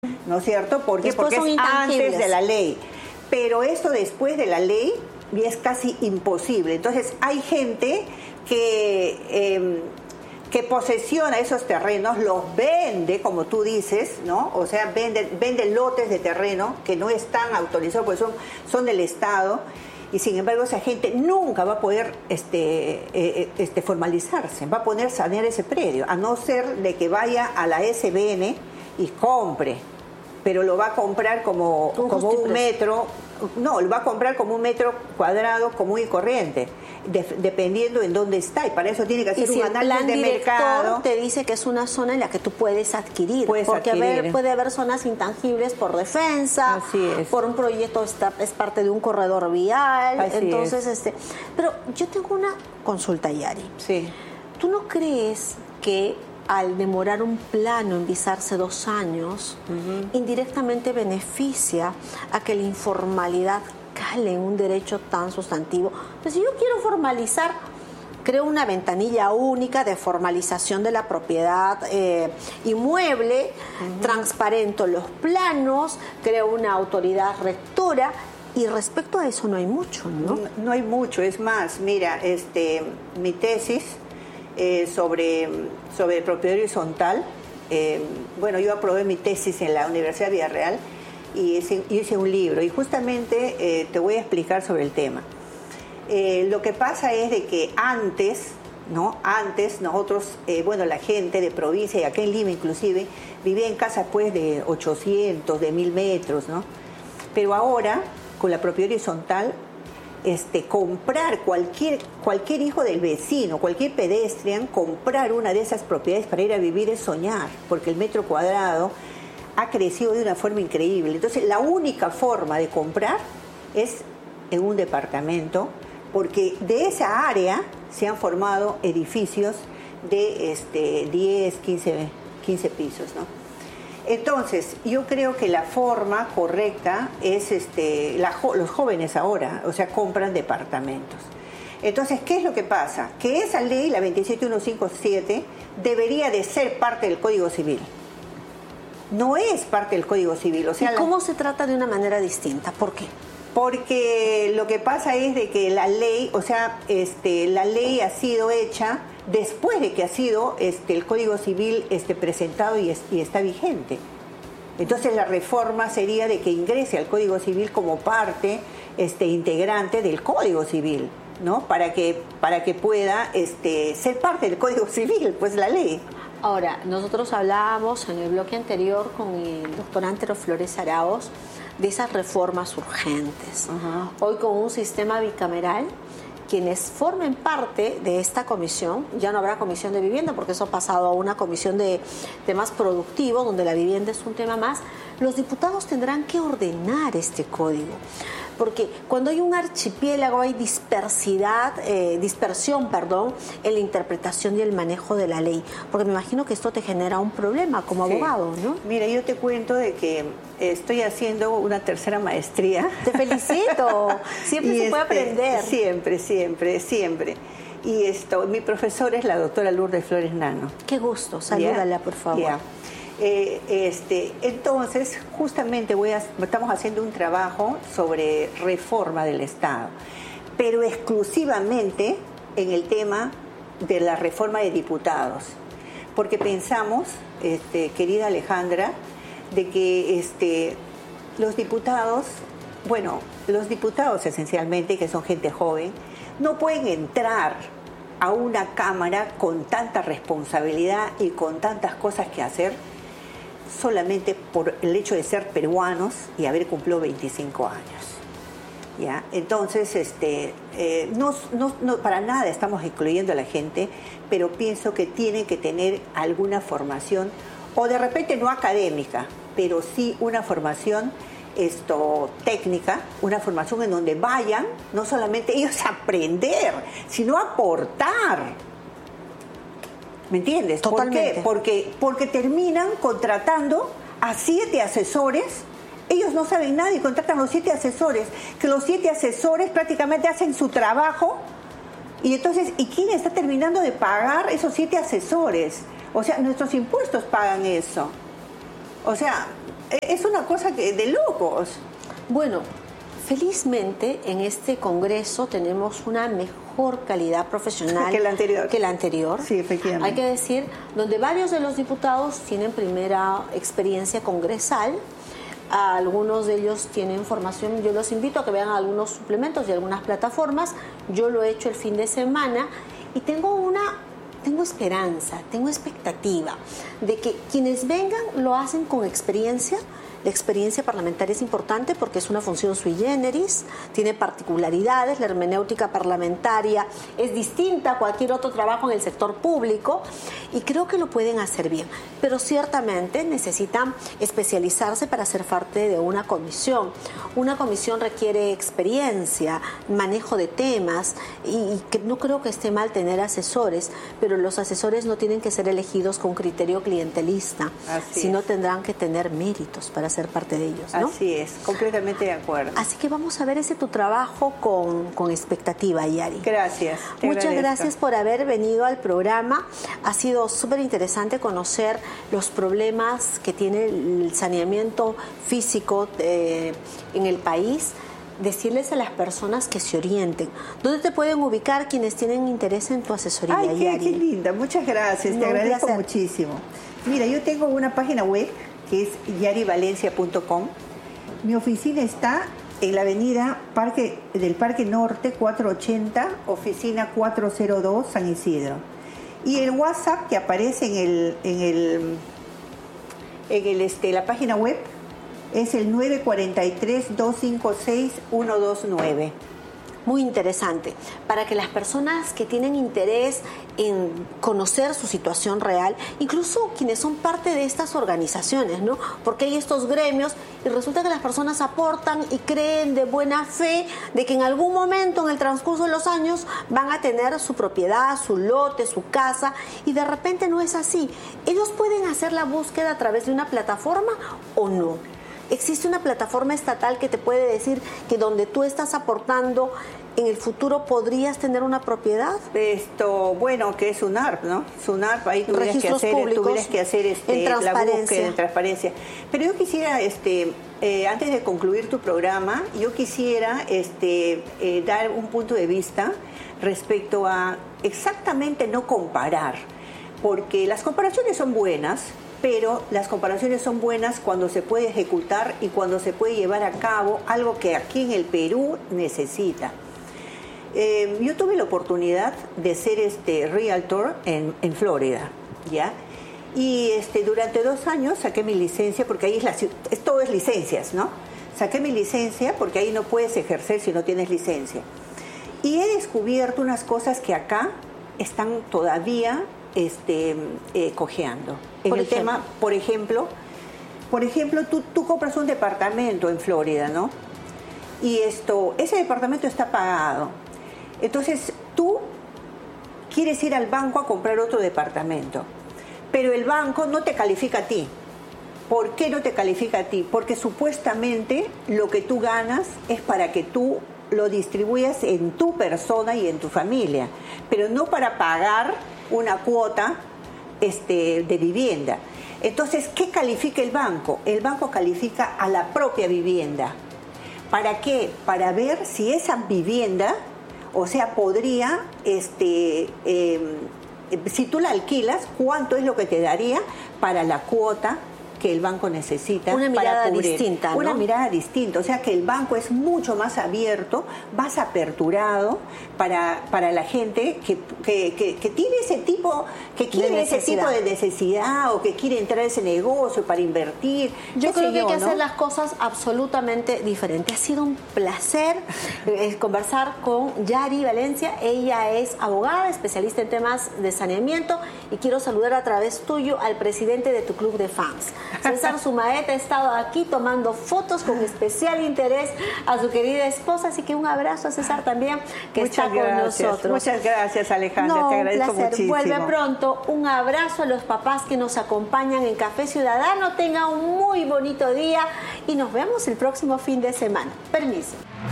¿no es cierto? ¿Por qué? Después Porque son es intangibles. antes de la ley. Pero esto después de la ley es casi imposible. Entonces hay gente que posesiona esos terrenos, los vende, como tú dices, ¿no? O sea, vende lotes de terreno que no están autorizados, porque son del Estado, y sin embargo esa gente nunca va a poder formalizarse, va a poder sanear ese predio, a no ser de que vaya a la SBN y compre, pero lo va a comprar como un metro, no, lo va a comprar como un metro cuadrado común y corriente, dependiendo en dónde está, y para eso tiene que hacer un análisis de mercado. Te dice que es una zona en la que tú puedes adquirir, porque puede haber zonas intangibles por defensa, por un proyecto, es parte de un corredor vial. Así entonces es. Pero yo tengo una consulta, Yari. Sí. ¿Tú no crees que al demorar un plano en visarse 2 años, indirectamente beneficia a que la informalidad cale en un derecho tan sustantivo? Pues si yo quiero formalizar, creo una ventanilla única de formalización de la propiedad inmueble, transparento los planos, creo una autoridad rectora, y respecto a eso no hay mucho, ¿no? No hay mucho, es más, mira, mi tesis sobre propiedad horizontal, bueno, yo aprobé mi tesis en la Universidad de Villarreal y hice un libro, y justamente te voy a explicar sobre el tema. Lo que pasa es de que antes nosotros, la gente de provincia, y acá en Lima inclusive, vivía en casas pues de 800, de 1000 metros, ¿no? Pero ahora, con la propiedad horizontal, comprar cualquier hijo del vecino, cualquier pedestrian, comprar una de esas propiedades para ir a vivir es soñar, porque el metro cuadrado ha crecido de una forma increíble. Entonces, la única forma de comprar es en un departamento, porque de esa área se han formado edificios de 10, 15 pisos, ¿no? Entonces, yo creo que la forma correcta es los jóvenes ahora, o sea, compran departamentos. Entonces, ¿qué es lo que pasa? Que esa ley, la 27157, debería de ser parte del Código Civil. No es parte del Código Civil. O sea, ¿y cómo se trata de una manera distinta? ¿Por qué? Porque lo que pasa es de que la ley, o sea, la ley ha sido hecha después de que ha sido el Código Civil presentado y está vigente. Entonces la reforma sería de que ingrese al Código Civil como parte integrante del Código Civil, ¿no? Para que pueda ser parte del Código Civil, pues la ley. Ahora, nosotros hablábamos en el bloque anterior con el doctor Antero Flores Araos de esas reformas urgentes. Hoy, con un sistema bicameral, quienes formen parte de esta comisión, ya no habrá comisión de vivienda porque eso ha pasado a una comisión de temas productivos, donde la vivienda es un tema más. Los diputados tendrán que ordenar este código, porque cuando hay un archipiélago hay dispersión, en la interpretación y el manejo de la ley, porque me imagino que esto te genera un problema como abogado, ¿no? Mira, yo te cuento de que estoy haciendo una tercera maestría. Te felicito, siempre se puede aprender. Siempre. Y mi profesora es la doctora Lourdes Flores Nano. Qué gusto, salúdala, por favor. Yeah. Entonces, justamente estamos haciendo un trabajo sobre reforma del Estado, pero exclusivamente en el tema de la reforma de diputados, porque pensamos, querida Alejandra, de que los diputados esencialmente, que son gente joven, no pueden entrar a una cámara con tanta responsabilidad y con tantas cosas que hacer, solamente por el hecho de ser peruanos y haber cumplido 25 años. ¿Ya? Entonces, no para nada estamos excluyendo a la gente, pero pienso que tienen que tener alguna formación, o de repente no académica, pero sí una formación técnica, una formación en donde vayan, no solamente ellos a aprender, sino a aportar. ¿Me entiendes? Totalmente. ¿Por qué? Porque terminan contratando a 7 asesores. Ellos no saben nada y contratan a los 7 asesores, que los 7 asesores prácticamente hacen su trabajo. Y entonces, ¿y quién está terminando de pagar esos 7 asesores? O sea, nuestros impuestos pagan eso. O sea, es una cosa de locos. Bueno, felizmente en este Congreso tenemos una mejor calidad profesional que la anterior. Sí, efectivamente. Hay que decir, donde varios de los diputados tienen primera experiencia congresal, algunos de ellos tienen formación. Yo los invito a que vean algunos suplementos y algunas plataformas. Yo lo he hecho el fin de semana y tengo esperanza, tengo expectativa de que quienes vengan lo hacen con experiencia. La experiencia parlamentaria es importante porque es una función sui generis, tiene particularidades, la hermenéutica parlamentaria es distinta a cualquier otro trabajo en el sector público y creo que lo pueden hacer bien, pero ciertamente necesitan especializarse para ser parte de una comisión. Una comisión requiere experiencia, manejo de temas y que no creo que esté mal tener asesores, pero los asesores no tienen que ser elegidos con criterio clientelista, sino tendrán que tener méritos para ser parte de ellos, ¿no? Así es, completamente de acuerdo. Así que vamos a ver ese tu trabajo con expectativa, Yari. Gracias. Muchas gracias por haber venido al programa. Ha sido súper interesante conocer los problemas que tiene el saneamiento físico en el país. Decirles a las personas que se orienten. ¿Dónde te pueden ubicar quienes tienen interés en tu asesoría, Ay, Yari? Qué linda, muchas gracias, te agradezco muchísimo. Mira, yo tengo una página web que es yarivalencia.com. Mi oficina está en la avenida del Parque Norte 480, oficina 402, San Isidro. Y el WhatsApp que aparece en la página web es el 943-256-129. Muy interesante, para que las personas que tienen interés en conocer su situación real, incluso quienes son parte de estas organizaciones, ¿no? Porque hay estos gremios y resulta que las personas aportan y creen de buena fe de que en algún momento en el transcurso de los años van a tener su propiedad, su lote, su casa, y de repente no es así. Ellos pueden hacer la búsqueda a través de una plataforma o no. ¿Existe una plataforma estatal que te puede decir que donde tú estás aportando en el futuro podrías tener una propiedad? Bueno, que es SUNARP, ¿no? SUNARP, ahí tuvieras que hacer la búsqueda en transparencia. Pero yo quisiera, antes de concluir tu programa, yo quisiera dar un punto de vista respecto a exactamente no comparar, porque las comparaciones son buenas, pero las comparaciones son buenas cuando se puede ejecutar y cuando se puede llevar a cabo algo que aquí en el Perú necesita. Yo tuve la oportunidad de ser realtor en Florida, ¿ya? Y durante 2 años saqué mi licencia, porque ahí todo es licencias, ¿no? Saqué mi licencia porque ahí no puedes ejercer si no tienes licencia. Y he descubierto unas cosas que acá están todavía cojeando. Por ejemplo, tú compras un departamento en Florida, ¿no? Y ese departamento está pagado. Entonces tú quieres ir al banco a comprar otro departamento, pero el banco no te califica a ti. ¿Por qué no te califica a ti? Porque supuestamente lo que tú ganas es para que tú lo distribuyas en tu persona y en tu familia, pero no para pagar una cuota de vivienda. Entonces, ¿qué califica el banco? El banco califica a la propia vivienda. ¿Para qué? Para ver si esa vivienda, o sea, podría, si tú la alquilas, ¿cuánto es lo que te daría para la cuota que el banco necesita? Una mirada para cubrir. distinta, ¿no? Una mirada distinta, o sea que el banco es mucho más abierto, más aperturado para la gente que tiene ese tipo, que quiere ese tipo de necesidad o que quiere entrar a ese negocio para invertir. Yo creo que hay que hacer las cosas absolutamente diferentes. Ha sido un placer conversar con Yari Valencia. Ella es abogada, especialista en temas de saneamiento, y quiero saludar a través tuyo al presidente de tu club de fans. César Sumaeta ha estado aquí tomando fotos con especial interés a su querida esposa, así que un abrazo a César también, que está con nosotros. Muchas gracias, Alejandra, te agradezco muchísimo. Vuelve pronto. Un abrazo a los papás que nos acompañan en Café Ciudadano. Tengan un muy bonito día y nos vemos el próximo fin de semana. Permiso.